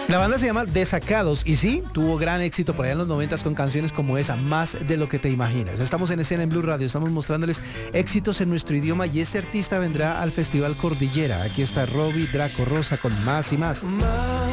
La banda se llama Desacados y sí, tuvo gran éxito por allá en los 90 con canciones como esa, Más de lo que te imaginas. Estamos en escena en Blue Radio, estamos mostrándoles éxitos en nuestro idioma y este artista vendrá al Festival Cordillera. Aquí está Robbie Draco Rosa con Más y Más. Más